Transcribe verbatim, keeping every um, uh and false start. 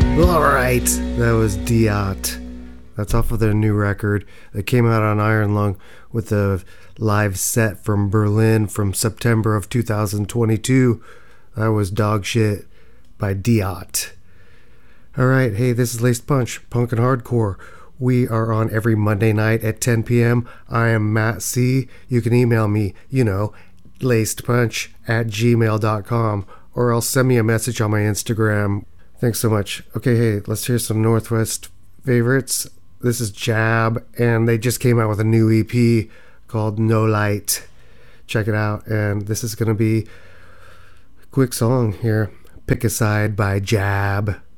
Alright, that was Diot. That's off of their new record that came out on Iron Lung with a live set from Berlin from September of two thousand twenty-two. That was Dog Shit by Diot. Alright, hey, this is Laced Punch, punk and hardcore. We are on every Monday night at ten p.m. I am Matt C. You can email me, you know, lacedpunch at gmail dot com, or else send me a message on my Instagram. Thanks so much. Okay, hey, let's hear some Northwest favorites. This is Jab, and they just came out with a new E P called No Light. Check it out, and this is going to be a quick song here. Pick a Side by Jab.